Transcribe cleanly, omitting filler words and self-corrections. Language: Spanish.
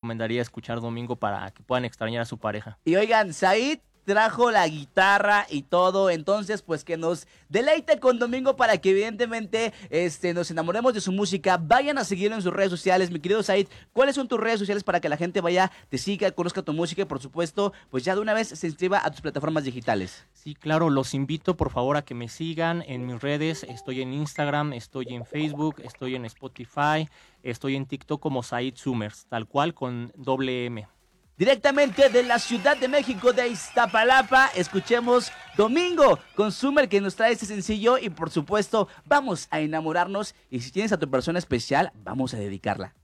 recomendaría escuchar Domingo para que puedan extrañar a su pareja. Y oigan, Said trajo la guitarra y todo, entonces pues que nos deleite con Domingo para que evidentemente nos enamoremos de su música. Vayan a seguirlo en sus redes sociales, mi querido Said. ¿Cuáles son tus redes sociales para que la gente vaya, te siga, conozca tu música y por supuesto pues ya de una vez se inscriba a tus plataformas digitales? Sí, claro, los invito por favor a que me sigan en mis redes. Estoy en Instagram, estoy en Facebook, estoy en Spotify, estoy en TikTok como Said Summers, tal cual con doble M. Directamente de la Ciudad de México, de Iztapalapa, escuchemos Domingo con Summer, que nos trae este sencillo y por supuesto vamos a enamorarnos y si tienes a tu persona especial, vamos a dedicarla.